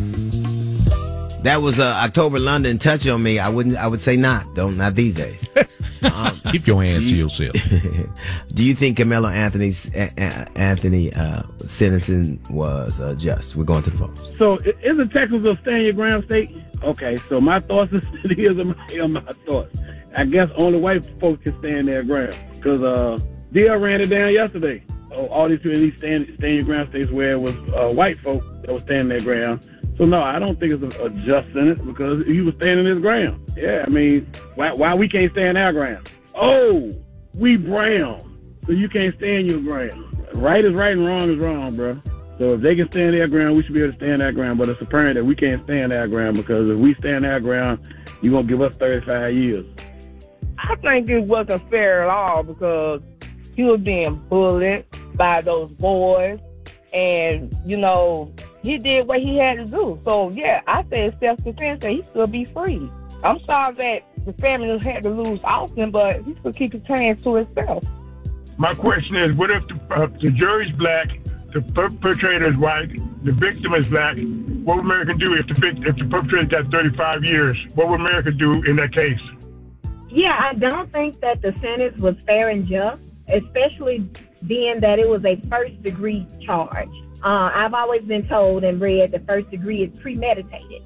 That was October London. Touch on me. I would say not. Not these days. Keep your hands to yourself. Do you think Carmelo Anthony sentencing was just? We're going to the phone. So isn't Texas a stand your ground state? Okay, so my thoughts are my thoughts. I guess only white folks can stand their ground because DL ran it down yesterday. All these people in these stand your ground states where it was white folks that was standing their ground. So no, I don't think it's a just sentence because he was standing his ground. Yeah, I mean, why we can't stand our ground? Oh, we brown, so you can't stand your ground. Right is right and wrong is wrong, bro. So if they can stand their ground, we should be able to stand our ground. But it's apparent that we can't stand our ground because if we stand our ground, you're going to give us 35 years. I think it wasn't fair at all because he was being bullied by those boys. And, he did what he had to do. So, yeah, I said self-defense and he should be free. I'm sorry that the family had to lose Austin, but he should keep his hands to himself. My question is, what if the jury's black, the perpetrator is white, the victim is black? What would America do if the perpetrator got 35 years? What would America do in that case? Yeah, I don't think that the sentence was fair and just, especially being that it was a first-degree charge. I've always been told and read that first degree is premeditated.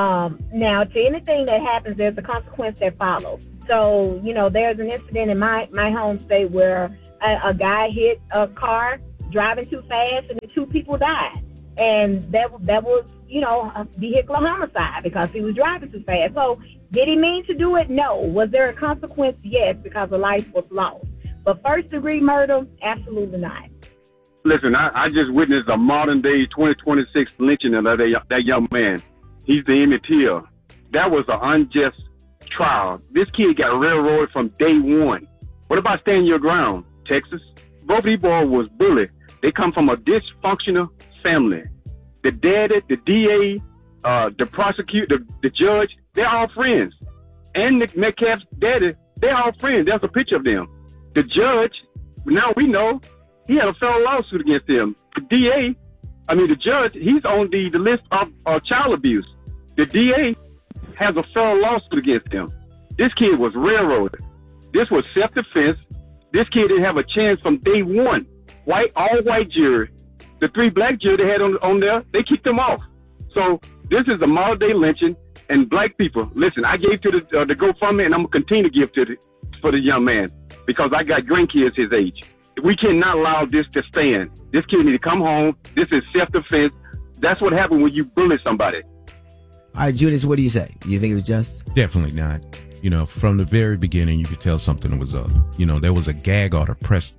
Now, to anything that happens, there's a consequence that follows. So, there's an incident in my home state where a guy hit a car driving too fast and the two people died. And that was, a vehicular homicide because he was driving too fast. So did he mean to do it? No. Was there a consequence? Yes, because a life was lost. But first degree murder, absolutely not. Listen, I just witnessed a modern-day 2026 lynching of that young man. He's the Emmett Till. That was an unjust trial. This kid got railroaded from day one. What about standing your ground, Texas? Both these boys was bullied. They come from a dysfunctional family. The daddy, the DA, the prosecutor, the judge, they're all friends. And Nick Metcalf's daddy, they're all friends. There's a picture of them. The judge, now we know, he had a federal lawsuit against him. The judge, he's on the list of child abuse. The DA has a federal lawsuit against him. This kid was railroaded. This was self-defense. This kid didn't have a chance from day one. All white jury. The 3 black jury they had on there, they kicked them off. So this is a modern-day lynching. And black people, listen, I gave to the GoFundMe, and I'm going to continue to give for the young man because I got grandkids his age. We cannot allow this to stand. This kid need to come home. This is self-defense. That's what happened when you bully somebody. All right, Judas, what do you say? Do you think it was just? Definitely not. From the very beginning, you could tell something was up. There was a gag order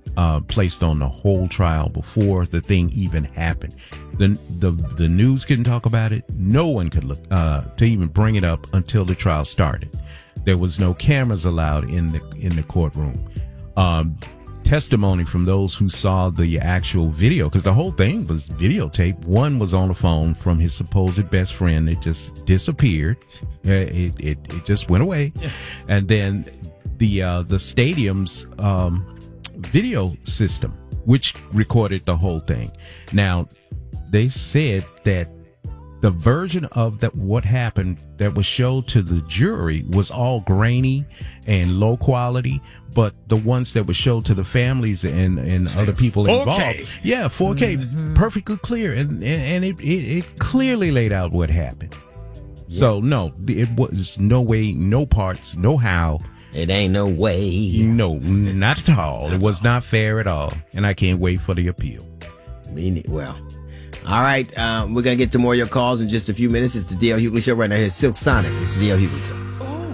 placed on the whole trial before the thing even happened. The news couldn't talk about it. No one could look to even bring it up until the trial started. There was no cameras allowed in the courtroom. Testimony from those who saw the actual video, because the whole thing was videotaped. One was on the phone from his supposed best friend. It just disappeared. It just went away. Yeah. And then the stadium's video system, which recorded the whole thing. Now, they said that the version of what happened that was showed to the jury was all grainy and low quality, but the ones that were showed to the families and other people 4K. Involved, 4K, perfectly clear, and it clearly laid out what happened. Yeah. So no, it was no way, no parts, no how. It ain't no way. No, not at all. It was not fair at all, and I can't wait for the appeal. Well. All right, we're going to get to more of your calls in just a few minutes. It's the D.L. Hughley Show right now. Here's Silk Sonic. It's the D.L. Hughley Show.